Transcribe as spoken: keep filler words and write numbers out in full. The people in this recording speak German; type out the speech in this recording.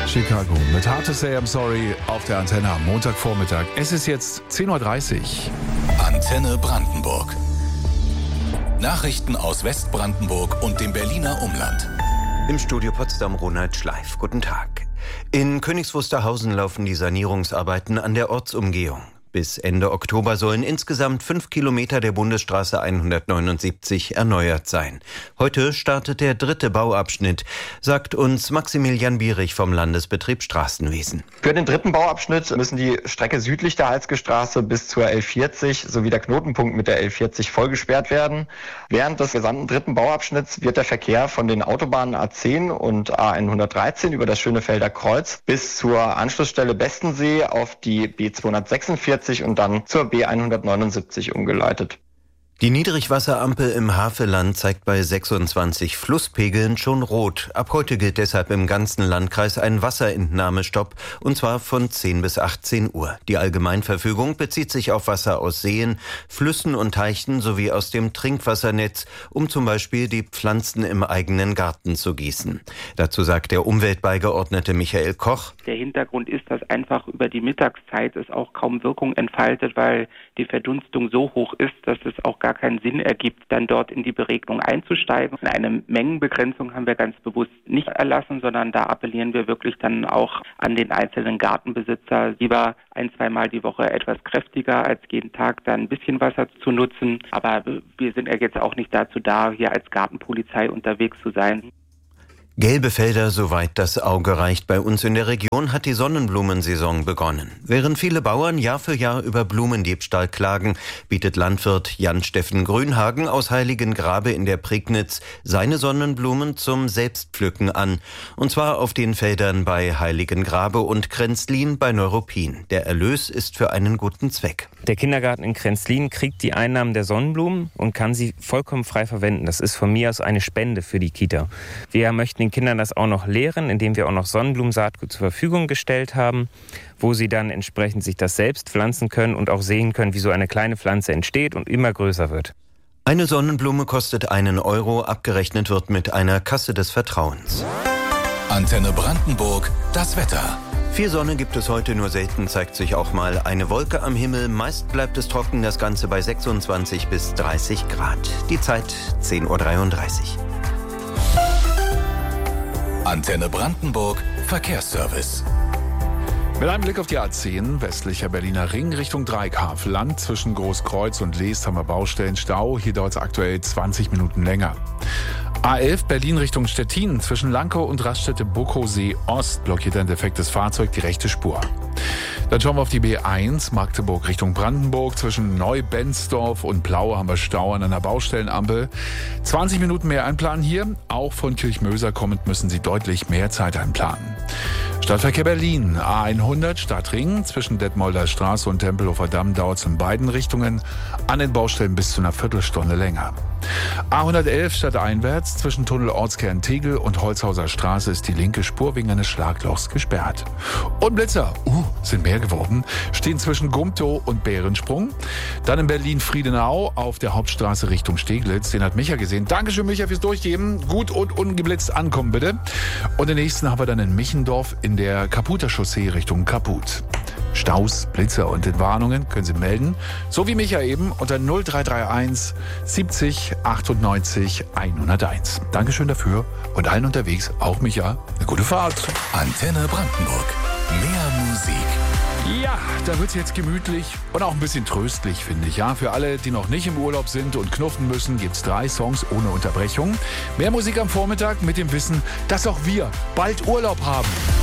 Chicago mit Hard to Say I'm Sorry auf der Antenne am Montagvormittag. Es ist jetzt zehn Uhr dreißig. Antenne Brandenburg. Nachrichten aus Westbrandenburg und dem Berliner Umland. Im Studio Potsdam Ronald Schleif. Guten Tag. In Königs Wusterhausen laufen die Sanierungsarbeiten an der Ortsumgehung. Bis Ende Oktober sollen insgesamt fünf Kilometer der Bundesstraße hundertneunundsiebzig erneuert sein. Heute startet der dritte Bauabschnitt, sagt uns Maximilian Bierich vom Landesbetrieb Straßenwesen. Für den dritten Bauabschnitt müssen die Strecke südlich der Halske Straße bis zur L vierzig sowie der Knotenpunkt mit der L vierzig voll gesperrt werden. Während des gesamten dritten Bauabschnitts wird der Verkehr von den Autobahnen A zehn und A hundertdreizehn über das Schönefelder Kreuz bis zur Anschlussstelle Bestensee auf die B zweihundertsechsundvierzig und dann zur B hundertneunundsiebzig umgeleitet. Die Niedrigwasserampel im Havelland zeigt bei sechsundzwanzig Flusspegeln schon rot. Ab heute gilt deshalb im ganzen Landkreis ein Wasserentnahmestopp, und zwar von zehn bis achtzehn Uhr. Die Allgemeinverfügung bezieht sich auf Wasser aus Seen, Flüssen und Teichen sowie aus dem Trinkwassernetz, um zum Beispiel die Pflanzen im eigenen Garten zu gießen. Dazu sagt der Umweltbeigeordnete Michael Koch: Der Hintergrund ist, dass einfach über die Mittagszeit es auch kaum Wirkung entfaltet, weil die Verdunstung so hoch ist, dass es auch gar keinen Sinn ergibt, dann dort in die Beregnung einzusteigen. Eine Mengenbegrenzung haben wir ganz bewusst nicht erlassen, sondern da appellieren wir wirklich dann auch an den einzelnen Gartenbesitzer, lieber ein, zweimal die Woche etwas kräftiger als jeden Tag dann ein bisschen Wasser zu nutzen. Aber wir sind ja jetzt auch nicht dazu da, hier als Gartenpolizei unterwegs zu sein. Gelbe Felder, soweit das Auge reicht. Bei uns in der Region hat die Sonnenblumensaison begonnen. Während viele Bauern Jahr für Jahr über Blumendiebstahl klagen, bietet Landwirt Jan-Steffen Grünhagen aus Heiligengrabe in der Prignitz seine Sonnenblumen zum Selbstpflücken an. Und zwar auf den Feldern bei Heiligengrabe und Krenzlin bei Neuruppin. Der Erlös ist für einen guten Zweck. Der Kindergarten in Krenzlin kriegt die Einnahmen der Sonnenblumen und kann sie vollkommen frei verwenden. Das ist von mir aus eine Spende für die Kita. Wir möchten den Kindern das auch noch lehren, indem wir auch noch Sonnenblumensaatgut zur Verfügung gestellt haben, wo sie dann entsprechend sich das selbst pflanzen können und auch sehen können, wie so eine kleine Pflanze entsteht und immer größer wird. Eine Sonnenblume kostet einen Euro, abgerechnet wird mit einer Kasse des Vertrauens. Antenne Brandenburg, das Wetter. Viel Sonne gibt es heute, nur selten zeigt sich auch mal eine Wolke am Himmel. Meist bleibt es trocken, das Ganze bei sechsundzwanzig bis dreißig Grad. Die Zeit zehn Uhr dreiunddreißig. Antenne Brandenburg, Verkehrsservice. Mit einem Blick auf die A zehn, westlicher Berliner Ring Richtung Dreieckhafen-Land. Zwischen Großkreuz und Leest haben wir Baustellenstau. Hier dauert es aktuell zwanzig Minuten länger. A elf Berlin Richtung Stettin. Zwischen Lankow und Raststätte Buckowsee Ost blockiert ein defektes Fahrzeug die rechte Spur. Dann schauen wir auf die B eins, Magdeburg Richtung Brandenburg. Zwischen Neu-Benzdorf und Plaue haben wir Stau an einer Baustellenampel. zwanzig Minuten mehr einplanen hier. Auch von Kirchmöser kommend müssen Sie deutlich mehr Zeit einplanen. Stadtverkehr Berlin, A hundert Stadtring. Zwischen Detmolder Straße und Tempelhofer Damm dauert es in beiden Richtungen. An den Baustellen bis zu einer Viertelstunde länger. A hundertelf stadteinwärts. Zwischen Tunnel Ortskern Tegel und Holzhauser Straße ist die linke Spur wegen eines Schlaglochs gesperrt. Und Blitzer, uh, sind mehr geworden, stehen zwischen Gumtow und Bärensprung. Dann in Berlin-Friedenau auf der Hauptstraße Richtung Steglitz. Den hat Micha gesehen. Dankeschön, Micha, fürs Durchgeben. Gut und ungeblitzt ankommen, bitte. Und den nächsten haben wir dann in Michendorf in der Kaputer Chaussee Richtung Kaput. Staus, Blitzer und Entwarnungen können Sie melden. So wie Micha eben unter null drei drei eins siebzig achtundneunzig hunderteins. Dankeschön dafür und allen unterwegs, auch Micha, eine gute Fahrt. Antenne Brandenburg. Mehr Musik. Ja, da wird's jetzt gemütlich und auch ein bisschen tröstlich, finde ich. Ja, für alle, die noch nicht im Urlaub sind und knuffen müssen, gibt's drei Songs ohne Unterbrechung. Mehr Musik am Vormittag mit dem Wissen, dass auch wir bald Urlaub haben.